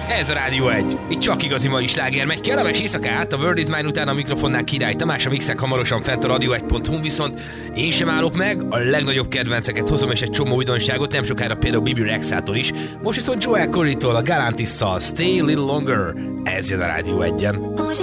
Ez a Rádió 1. Itt csak igazi mai sláger megy. Kellemes éjszakát, a World is Mine után a mikrofonnál Király Tamás, a mixek hamarosan fent a radio1.hu, viszont én sem állok meg, a legnagyobb kedvenceket hozom, és egy csomó újdonságot, nem sokára például Bibi Rexától is. Most viszont Joel Corey-tól, a Galantis-szal, Stay a Little Longer. Ez jön a Rádió 1-en.